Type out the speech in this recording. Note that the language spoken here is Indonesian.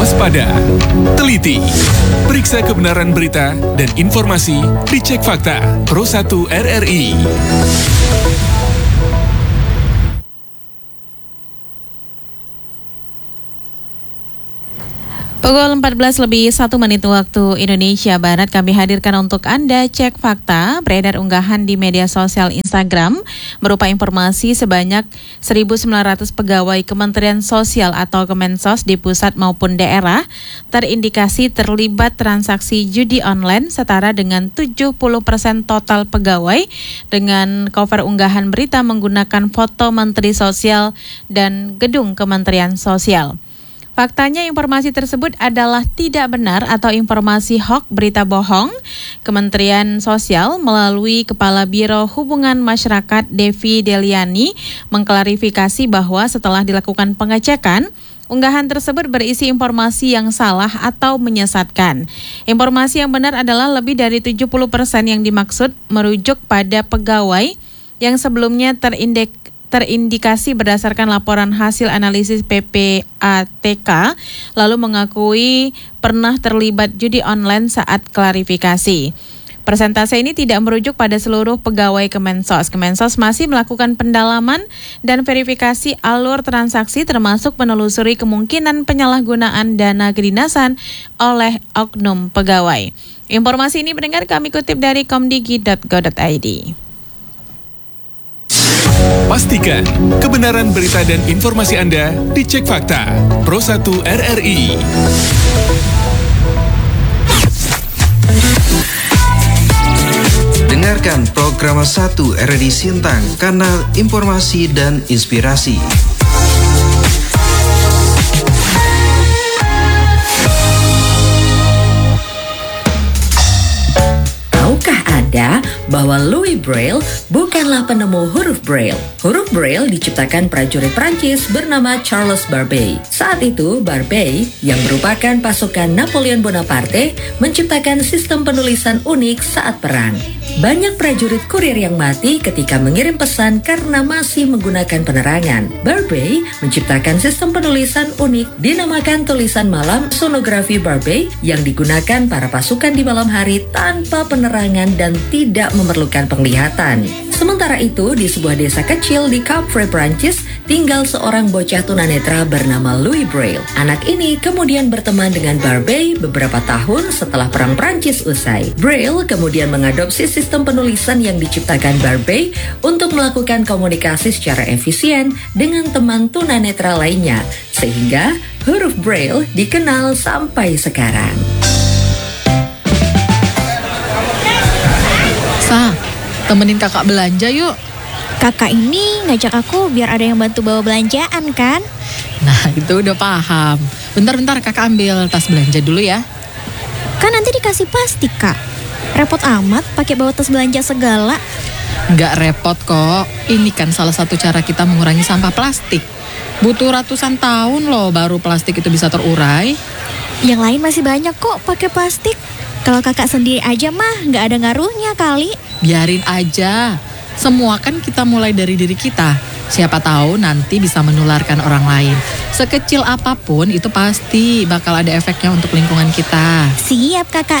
Waspada, teliti, periksa kebenaran berita dan informasi, dicek fakta. Pro 1 RRI. Pukul 14:01 waktu Indonesia Barat, kami hadirkan untuk Anda Cek Fakta. Beredar unggahan di media sosial Instagram berupa informasi sebanyak 1.900 pegawai Kementerian Sosial atau Kemensos di pusat maupun daerah terindikasi terlibat transaksi judi online setara dengan 70% total pegawai, dengan cover unggahan berita menggunakan foto Menteri Sosial dan gedung Kementerian Sosial. Faktanya informasi tersebut adalah tidak benar atau informasi hoax, berita bohong. Kementerian Sosial melalui Kepala Biro Hubungan Masyarakat Devi Deliani mengklarifikasi bahwa setelah dilakukan pengecekan, unggahan tersebut berisi informasi yang salah atau menyesatkan. Informasi yang benar adalah lebih dari 70% yang dimaksud merujuk pada pegawai yang sebelumnya terindikasi berdasarkan laporan hasil analisis PPATK, lalu mengakui pernah terlibat judi online saat klarifikasi. Persentase ini tidak merujuk pada seluruh pegawai Kemensos. Kemensos masih melakukan pendalaman dan verifikasi alur transaksi, termasuk menelusuri kemungkinan penyalahgunaan dana kedinasan oleh oknum pegawai. Informasi ini pendengar kami kutip dari komdigi.go.id. Pastikan kebenaran berita dan informasi Anda dicek fakta. Pro 1 RRI. Dengarkan program 1 RRI Sintang, kanal informasi dan inspirasi. Tahukah Anda bahwa Louis Braille bukanlah penemu huruf Braille? Huruf Braille diciptakan prajurit Prancis bernama Charles Barbey. Saat itu, Barbey, yang merupakan pasukan Napoleon Bonaparte, menciptakan sistem penulisan unik saat perang. Banyak prajurit kurir yang mati ketika mengirim pesan karena masih menggunakan penerangan. Barbey menciptakan sistem penulisan unik dinamakan tulisan malam sonografi Barbey yang digunakan para pasukan di malam hari tanpa penerangan dan tidak memerlukan penglihatan. Sementara itu, di sebuah desa kecil di Cap Vert, Prancis, tinggal seorang bocah tunanetra bernama Louis Braille. Anak ini kemudian berteman dengan Barbey beberapa tahun setelah Perang Prancis usai. Braille kemudian mengadopsi sistem penulisan yang diciptakan Barbey untuk melakukan komunikasi secara efisien dengan teman tunanetra lainnya, sehingga huruf Braille dikenal sampai sekarang. Temenin kakak belanja yuk. Kakak ini ngajak aku biar ada yang bantu bawa belanjaan kan? Nah itu udah paham. Bentar kakak ambil tas belanja dulu ya. Kan nanti dikasih plastik kak. Repot amat pakai bawa tas belanja segala. Nggak repot kok. Ini kan salah satu cara kita mengurangi sampah plastik. Butuh ratusan tahun loh baru plastik itu bisa terurai. Yang lain masih banyak kok pakai plastik. Kalau kakak sendiri aja mah nggak ada ngaruhnya kali. Biarin aja. Semua kan kita mulai dari diri kita. Siapa tahu nanti bisa menularkan orang lain. Sekecil apapun itu pasti bakal ada efeknya untuk lingkungan kita. Siap kakak.